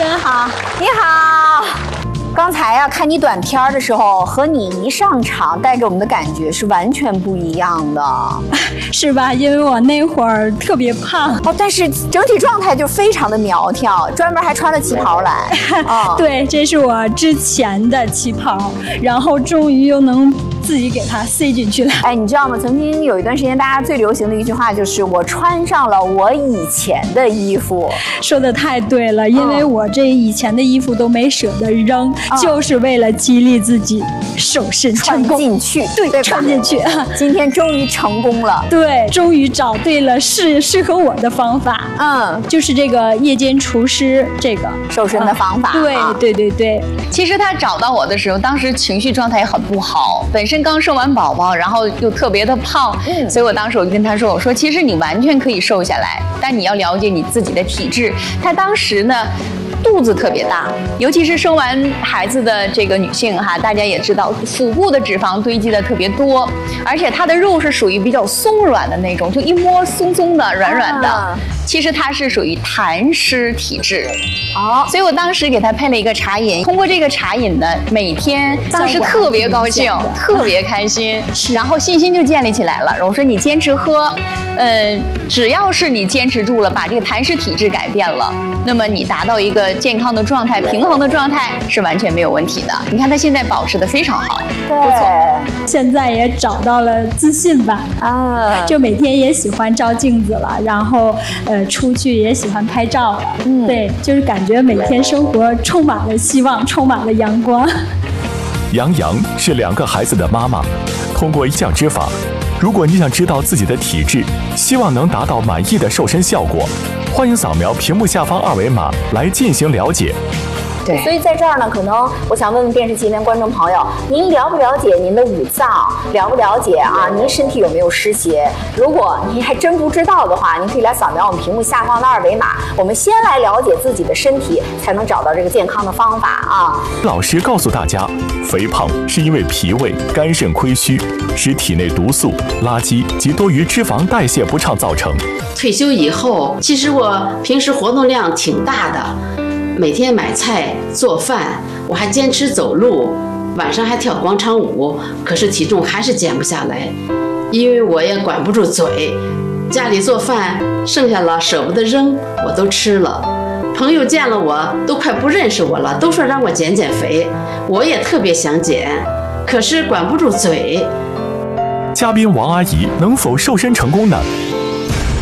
人好， 你好。刚才呀，看你短片的时候，和你一上场带给我们的感觉是完全不一样的， 是吧？因为我那会儿特别胖哦，但是整体状态就非常的苗条，专门还穿了旗袍来。 哦，对，这是我之前的旗袍，然后终于又能自己给它塞进去了。 哎，你知道吗？曾经有一段时间，大家最流行的一句话就是“我穿上了我以前的衣服”。 说的太对了，因为我这以前的衣服都没舍得扔，就是为了激励自己瘦身成功。 穿进去， 对，穿进去。 今天终于成功了。 对，终于找对了适合我的方法。就是这个夜间厨师这个瘦身的方法。 对。 其实他找到我的时候，当时情绪状态也很不好，本身刚生完宝宝，然后又特别的胖，所以我当时我就跟他说，我说其实你完全可以瘦下来，但你要了解你自己的体质。他当时呢，肚子特别大，尤其是生完孩子的这个女性哈，大家也知道，腹部的脂肪堆积的特别多，而且她的肉是属于比较松软的那种，就一摸松松的、软软的。其实她是属于痰湿体质。所以我当时给她配了一个茶饮，通过这个茶饮呢，每天当时特别高兴，特别开心，然后信心就建立起来了。我说你坚持喝，只要是你坚持住了，把这个痰湿体质改变了，那么你达到一个健康的状态、平衡的状态是完全没有问题的。你看她现在保持的非常好，不错。 现在也找到了自信吧，就每天也喜欢照镜子了，然后出去也喜欢拍照了。对，就是感觉每天生活充满了希望，充满了阳光。 杨洋是2个孩子的妈妈，通过一项之法，如果你想知道自己的体质，希望能达到满意的瘦身效果，欢迎扫描屏幕下方2维码来进行了解。 对，所以在这儿呢，可能我想问问电视机前观众朋友，您了不了解您的五脏？了不了解啊？您身体有没有湿邪？如果您还真不知道的话，您可以来扫描我们屏幕下方的2维码。我们先来了解自己的身体，才能找到这个健康的方法啊。 老师告诉大家，肥胖是因为脾胃、肝肾亏虚，使体内毒素、垃圾及多余脂肪代谢不畅造成。 退休以后，其实我平时活动量挺大的。每天买菜做饭，我还坚持走路，晚上还跳广场舞，可是体重还是减不下来，因为我也管不住嘴，家里做饭剩下了舍不得扔，我都吃了。朋友见了我都快不认识我了，都说让我减减肥，我也特别想减，可是管不住嘴。 嘉宾王阿姨能否瘦身成功呢？